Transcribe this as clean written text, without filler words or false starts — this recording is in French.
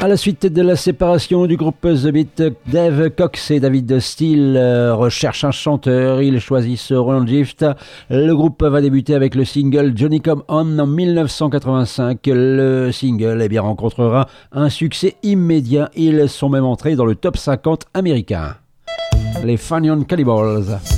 À la suite de la séparation du groupe The Beat, Dave Cox et David Steele recherchent un chanteur. Ils choisissent Roland Gift. Le groupe va débuter avec le single Johnny Come On en 1985. Le single rencontrera un succès immédiat. Ils sont même entrés dans le top 50 américain. Les Fanion Cannibals.